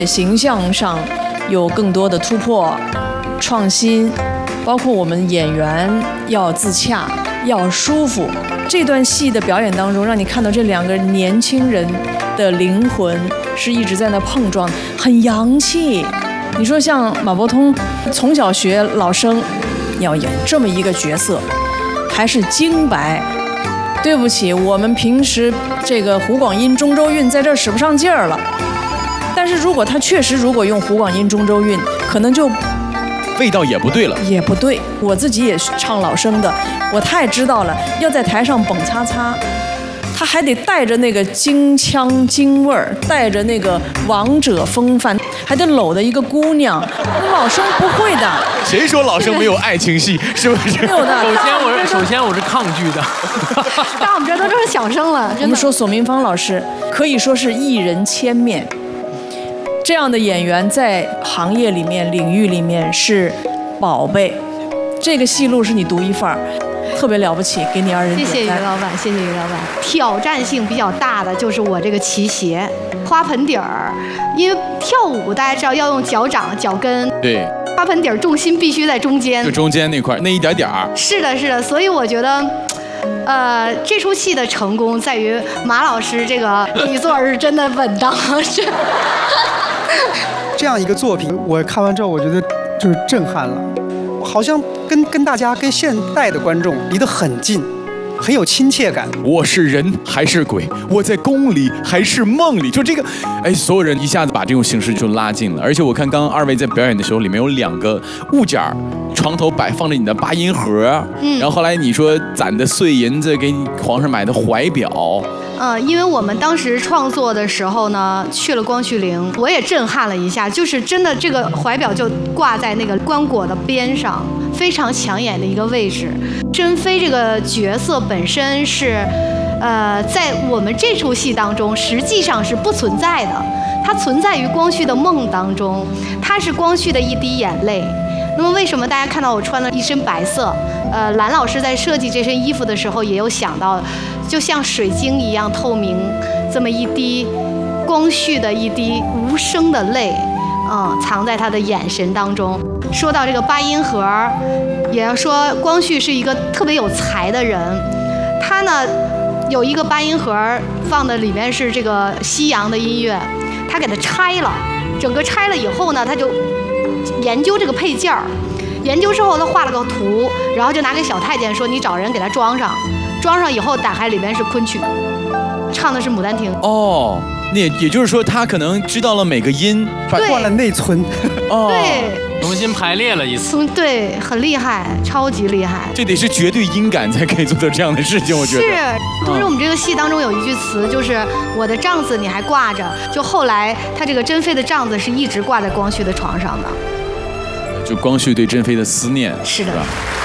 形象上有更多的突破、创新，包括我们演员要自洽、要舒服。这段戏的表演当中，让你看到这2个年轻人的灵魂是一直在那碰撞，很洋气。你说像马伯通从小学老生，要演这么一个角色，还是京白。对不起，我们平时这个胡广音、中州韵在这儿使不上劲儿了。但是如果他确实如果用胡广音、中州韵，可能就味道也不对了。 也不对，我自己也是唱老生的，我太知道了，要在台上蹦擦擦，他还得带着那个京腔京味儿，带着那个王者风范，还得搂着一个姑娘，老生不会的。 谁说老生没有爱情戏？是不是？ 没有的。 首先我是抗拒的。 到我们这都是小生了。 我们说索明芳老师可以说是艺人千面，这样的演员在行业里面、领域里面是宝贝。这个戏路是你独一份儿，特别了不起，给你2人点赞。 谢谢于老板，谢谢于老板。挑战性比较大的就是我这个骑鞋、花盆底儿，因为跳舞大家知道要用脚掌、脚跟。 对。 花盆底儿重心必须在中间。 就中间那块那一点点儿。 是的，是的，所以我觉得。这出戏的成功在于马老师这个底座是真的稳当，是。 这样一个作品，我看完之后，我觉得就是震撼了，好像跟大家跟现代的观众离得很近，很有亲切感。 我是人还是鬼？我在宫里还是梦里？就这个，哎，所有人一下子把这种形式就拉近了。而且我看刚刚2位在表演的时候，里面有2个物件儿。床头摆放着你的8音盒，然后后来你说攒的碎银子给你皇上买的怀表， 因为我们当时创作的时候呢，去了光绪陵，我也震撼了一下，就是真的这个怀表就挂在那个棺椁的边上，非常抢眼的一个位置。珍妃这个角色本身是，在我们这出戏当中实际上是不存在的，它存在于光绪的梦当中，它是光绪的一滴眼泪。那么为什么大家看到我穿了一身白色？蓝老师在设计这身衣服的时候也有想到，就像水晶一样透明，这么一滴光绪的一滴无声的泪，藏在他的眼神当中。说到这个8音盒，也要说光绪是一个特别有才的人，他呢有一个8音盒放的里面是这个西洋的音乐，他给它拆了，整个拆了以后呢，他就研究这个配件儿，研究之后他画了个图，然后就拿给小太监说你找人给他装上，装上以后打开里面是昆曲，唱的是《牡丹亭》。 哦，那也就是说他可能知道了每个音， 灌了内存。 哦， 对， 重新排列了一次。 对，很厉害，超级厉害。 这得是绝对音感才可以做到这样的事情，我觉得。 是，同时我们这个戏当中有一句词，就是我的帐子你还挂着，就后来他这个珍妃的帐子是一直挂在光绪的床上的。 就光绪对珍妃的思念， 是的。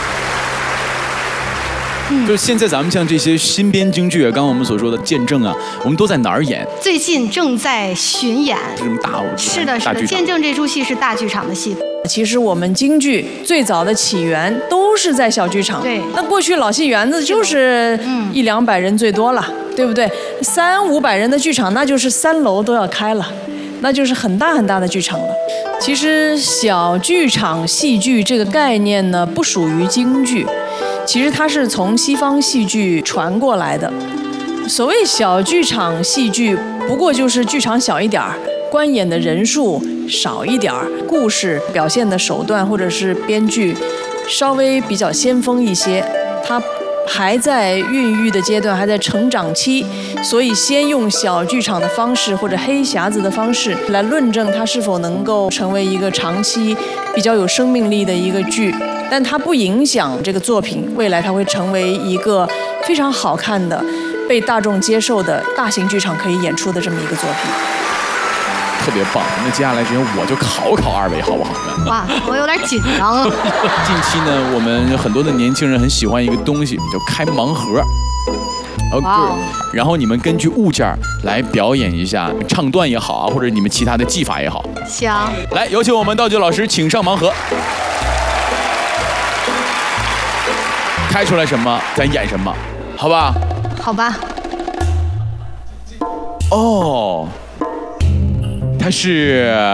就现在咱们像这些新编京剧啊，刚刚我们所说的见证啊，我们都在哪儿演？ 最近正在巡演。 这种大舞。 是的，是的，见证这出戏是大剧场的戏。 其实我们京剧最早的起源都是在小剧场。 对。 那过去老戏园子就是100-200人最多了，对不对？300-500人的剧场，那就是3楼都要开了，那就是很大很大的剧场了。其实小剧场戏剧这个概念呢，不属于京剧。其实它是从西方戏剧传过来的。所谓小剧场戏剧，不过就是剧场小一点儿，观演的人数少一点儿，故事表现的手段或者是编剧稍微比较先锋一些，它还在孕育的阶段，还在成长期，所以先用小剧场的方式或者黑匣子的方式来论证它是否能够成为一个长期比较有生命力的一个剧。但它不影响这个作品未来它会成为一个非常好看的被大众接受的大型剧场可以演出的这么一个作品。 特别棒。那接下来时间我就考2位好不好？ 哇，我有点紧张。 近期呢，我们很多的年轻人很喜欢一个东西，叫开盲盒。然后你们根据物件来表演一下唱段也好啊，或者你们其他的技法也好。 行。 来，有请我们道具老师，请上盲盒。开出来什么，咱演什么，好吧？ 好吧。 哦，它是